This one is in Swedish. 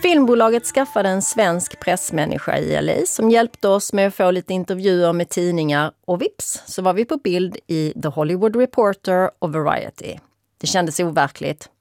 Filmbolaget skaffade en svensk pressmänniska i LA som hjälpte oss med att få lite intervjuer med tidningar och vips så var vi på bild i The Hollywood Reporter och Variety. Det kändes overkligt,